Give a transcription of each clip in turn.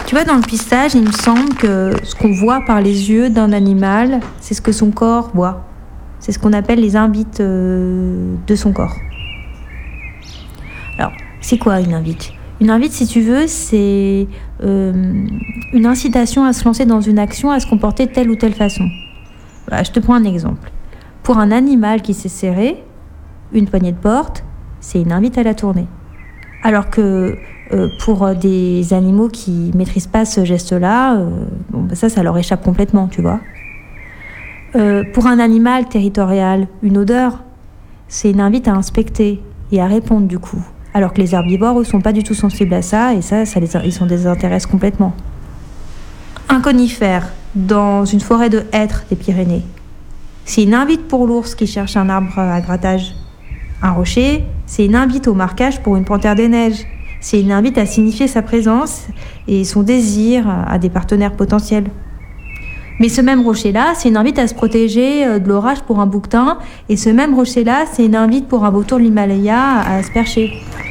Tu vois, dans le pistage, il me semble que ce qu'on voit par les yeux d'un animal, c'est ce que son corps voit. C'est ce qu'on appelle les invites de son corps. Alors, c'est quoi une invite ? Une invite, si tu veux, c'est une incitation à se lancer dans une action, à se comporter de telle ou telle façon. Voilà, je te prends un exemple. Pour un animal qui s'est serré, une poignée de porte, c'est une invite à la tourner. Alors que pour des animaux qui ne maîtrisent pas ce geste-là, ça leur échappe complètement, tu vois. Pour un animal territorial, une odeur, c'est une invite à inspecter et à répondre du coup. Alors que les herbivores, eux, sont pas du tout sensibles à ça, et ils s'en désintéressent complètement. Un conifère, dans une forêt de hêtres des Pyrénées, c'est une invite pour l'ours qui cherche un arbre à grattage. Un rocher, c'est une invite au marquage pour une panthère des neiges. C'est une invite à signifier sa présence et son désir à des partenaires potentiels. Mais ce même rocher-là, c'est une invite à se protéger de l'orage pour un bouquetin, et ce même rocher-là, c'est une invite pour un vautour de l'Himalaya à se percher.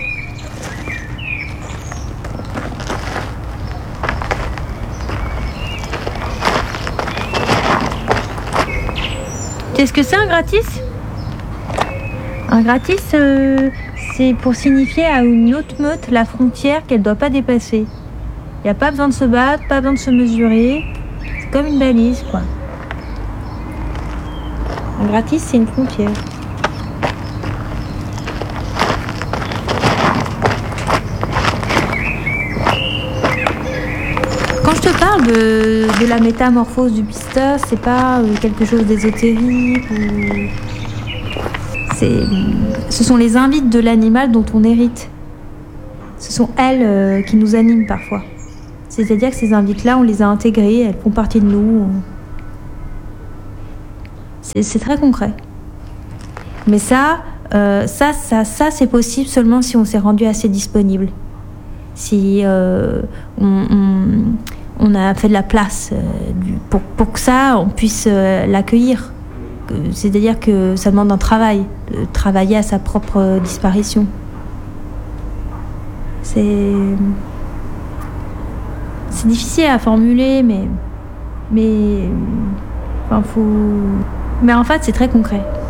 Qu'est-ce que c'est un gratis ? Un gratis, c'est pour signifier à une autre meute la frontière qu'elle ne doit pas dépasser. Il n'y a pas besoin de se battre, pas besoin de se mesurer. C'est comme une balise, quoi. Un gratis, c'est une frontière. Quand je te parle de la métamorphose du pisteur, c'est pas quelque chose d'ésotérique ou... Ce sont les invites de l'animal dont on hérite. Ce sont elles qui nous animent parfois. C'est-à-dire que ces invites-là, on les a intégrées, elles font partie de nous. C'est très concret. Mais ça, c'est possible seulement si on s'est rendu assez disponible. Si on a fait de la place pour que ça, on puisse l'accueillir. C'est-à-dire que ça demande un travail, de travailler à sa propre disparition. C'est difficile à formuler, mais en fait, c'est très concret.